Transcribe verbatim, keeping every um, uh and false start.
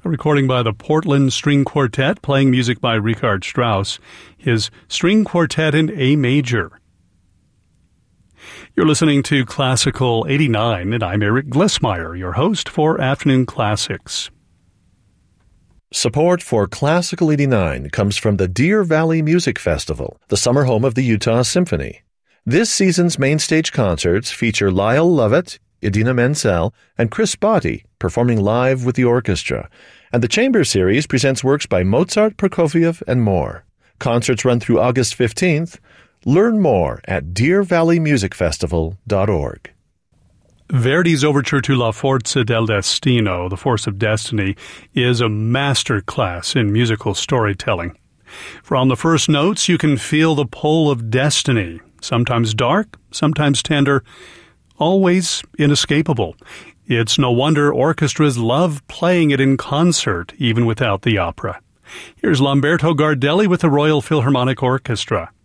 a recording by the Portland String Quartet, playing music by Richard Strauss, his String Quartet in A major. You're listening to Classical eighty-nine, and I'm Eric Glessmeyer, your host for Afternoon Classics. Support for Classical eighty-nine comes from the Deer Valley Music Festival, the summer home of the Utah Symphony. This season's main stage concerts feature Lyle Lovett, Idina Menzel, and Chris Botti performing live with the orchestra, and the Chamber Series presents works by Mozart, Prokofiev, and more. Concerts run through August fifteenth. Learn more at deer valley music festival dot org. Verdi's overture to La Forza del Destino, The Force of Destiny, is a master class in musical storytelling. From the first notes, you can feel the pull of destiny, sometimes dark, sometimes tender, always inescapable. It's no wonder orchestras love playing it in concert, even without the opera. Here's Lamberto Gardelli with the Royal Philharmonic Orchestra.